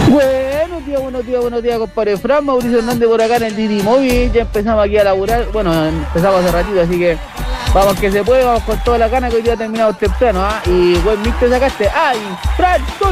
Buenos días, compadre Fran, Mauricio Hernández por acá en el Didi Móvil, ya empezamos aquí a laburar, bueno, empezamos hace ratito, así que vamos que se puede, vamos con toda la gana que hoy día terminamos temprano, y buen mix te sacaste, ¡ay, Fran!